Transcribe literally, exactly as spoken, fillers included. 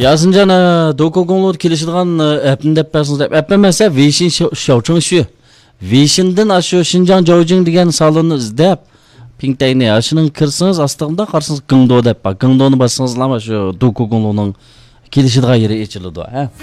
Yazın jana dokogonglar kelişidigan appni dep bersiңiz dep. App emese Weixin Xiaochengxu. Weixin'den aşağı Xinjiang Zhaojing degan salonni izlep Pingtayni aşının kirsiңiz astığında qarşınız Gengdo dep bak. Gengdoni bassыңiz lama şu dokogonglarning kelişidigan yeri echiladi, ha.